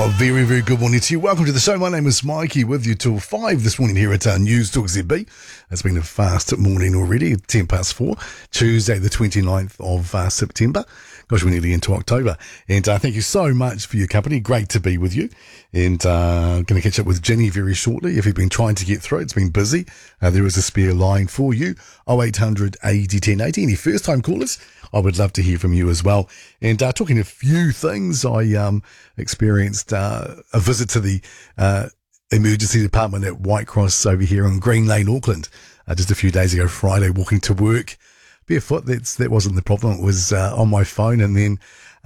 Very, very good morning to you. Welcome to the show. My name is Mikey, with you till 5 this morning here at News Talk ZB. It's been a fast morning already, 10 past 4, Tuesday the 29th of September. Gosh, we're nearly into October. And thank you so much for your company. Great to be with you. And going to catch up with Jenny very shortly. If you've been trying to get through, it's been busy. There is a spare line for you, 0800 80 10 80. Any first-time callers, I would love to hear from you as well. And talking a few things, I experienced a visit to the emergency department at Whitecross over here in Green Lane, Auckland, just a few days ago, Friday, walking to work. Barefoot, that wasn't the problem. It was on my phone, and then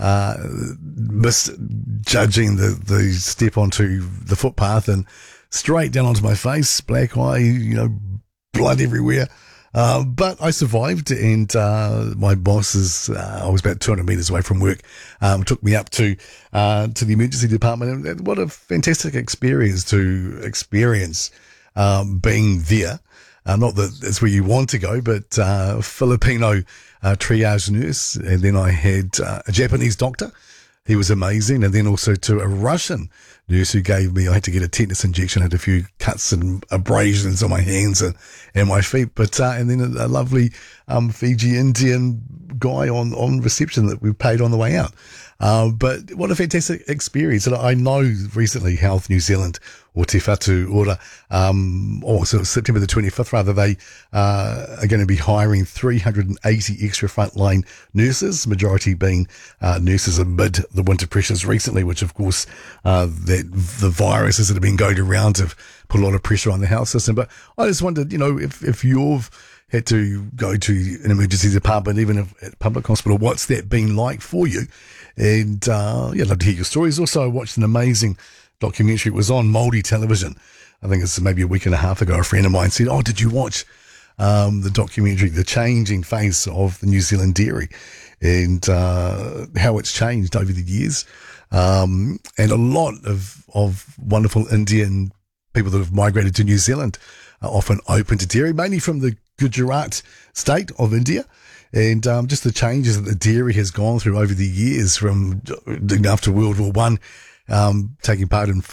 misjudging the step onto the footpath and straight down onto my face, black eye, blood everywhere. But I survived, and my boss I was about 200 metres away from work, took me up to the emergency department. And what a fantastic experience to experience being there. Not that it's where you want to go, but Filipino triage nurse. And then I had a Japanese doctor. He was amazing. And then also to a Russian nurse who I had to get a tetanus injection, had a few cuts and abrasions on my hands and my feet. But, and then a lovely, Fiji Indian guy on reception that we paid on the way out. But what a fantastic experience. And I know recently Health New Zealand, or Te Whatu Ora, so September the 25th rather, they are going to be hiring 380 extra frontline nurses, majority being nurses amid the winter pressures recently, which of course the viruses that have been going around have put a lot of pressure on the health system. But I just wondered, if you've had to go to an emergency department, even at a public hospital, what's that been like for you? And I'd love to hear your stories. Also, I watched an amazing documentary. It was on Māori television. I think it's maybe a week and a half ago. A friend of mine said, "Oh, did you watch the documentary, The Changing Face of the New Zealand Dairy, and how it's changed over the years?" And a lot of wonderful Indian people that have migrated to New Zealand are often open to dairy, mainly from the Gujarat state of India. And just the changes that the dairy has gone through over the years, from after World War One, taking part in